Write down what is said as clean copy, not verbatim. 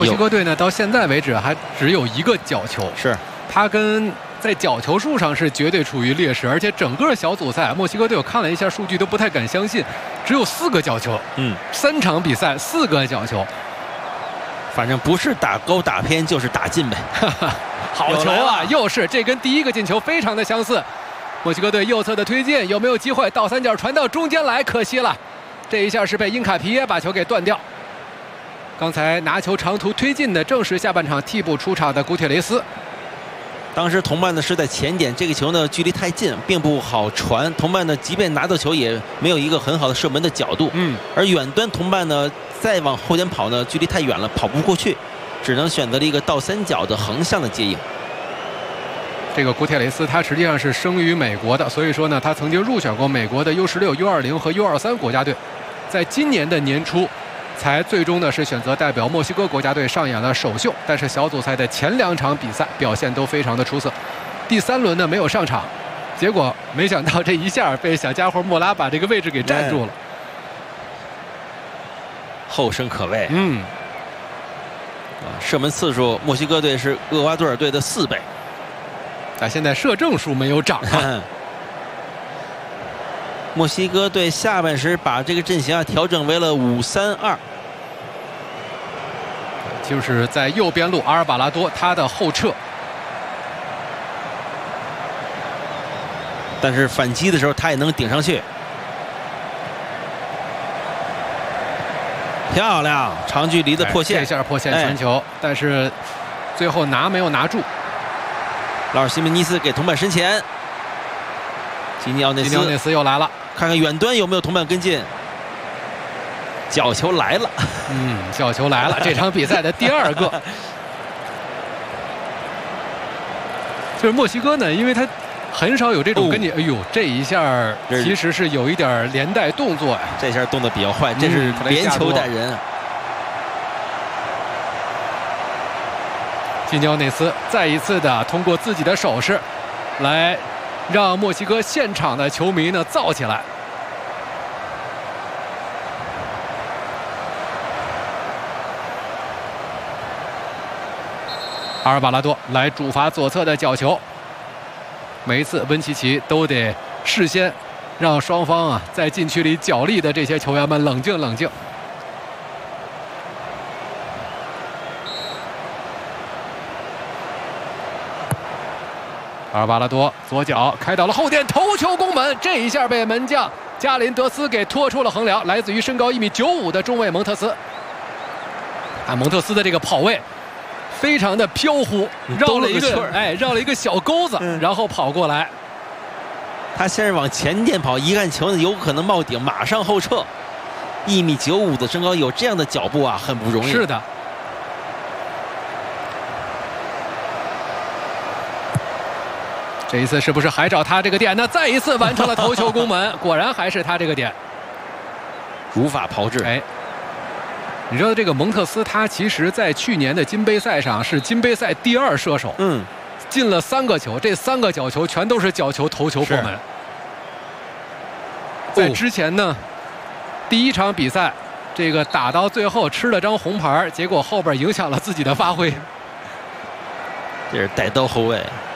墨西哥队呢，到现在为止还只有一个角球， 是他跟在角球数上是绝对处于劣势，而且整个小组赛，墨西哥队我看了一下数据，都不太敢相信，只有4个角球，3场比赛4个角球， 反正不是打勾打偏就是打进呗。 好球啊！又是这跟第一个进球非常的相似。墨西哥队右侧的推进有没有机会？倒三角传到中间来，可惜了，这一下是被因卡皮耶把球给断掉。刚才拿球长途推进的正是下半场替补出场的古铁雷斯。 当时同伴呢是在前点，这个球呢距离太近，并不好传。同伴呢即便拿到球，也没有一个很好的射门的角度。而远端同伴呢再往后点跑呢，距离太远了，跑不过去，只能选择了一个倒三角的横向的接应。 这个古铁雷斯他实际上是生于美国的，所以说呢，他曾经入选过美国的 U16、U20和 U23国家队，在今年的年初。才最终呢是选择代表墨西哥国家队上演了首秀，但是小组赛的前2场比赛表现都非常的出色。第3轮呢没有上场，结果没想到这一下被小家伙莫拉把这个位置给占住了， 后生可畏。射门次数墨西哥队是厄瓜多尔队的4倍， 但现在射正数没有涨啊。 墨西哥队下半时把这个阵型调整为了5-3-2， 就是在右边路阿尔瓦拉多他的后撤， 但是反击的时候他也能顶上去，漂亮，长距离的破线， 这下破线传球，但是最后没有拿住。 劳尔西门尼斯给同伴身前，基尼奥内斯又来了。 看看远端有没有同伴跟进，角球来了， 角球来了，这场比赛的第2个。就是墨西哥呢，因为他很少有这种跟进，哎呦，这一下其实是有一点连带动作呀， 这下动得比较坏，这是连球带人。 基尼奥内斯再一次的通过自己的手势来让墨西哥现场的球迷呢燥起来。阿尔瓦拉多来主罚左侧的角球，每一次温奇奇都得事先让双方在禁区里角力的这些球员们冷静冷静。阿尔瓦拉多左脚开到了后点，头球攻门，这一下被门将加林德斯给拖出了横梁。来自于身高1.95米的中卫蒙特斯，蒙特斯的这个跑位非常的飘忽，绕了一个小钩子，然后跑过来。 他先是往前点跑，一看球呢有可能冒顶，马上后撤。1.95米的身高有这样的脚步很不容易。 是的。这一次是不是还找他这个点呢？再一次完成了头球攻门，果然还是他这个点， 无法炮制。 你知道这个蒙特斯他其实在去年的金杯赛上是金杯赛第2射手，进了3个球，这3个角球全都是角球头球破门。在之前呢，第1场比赛这个打到最后吃了张红牌，结果后边影响了自己的发挥。 这是带刀后卫。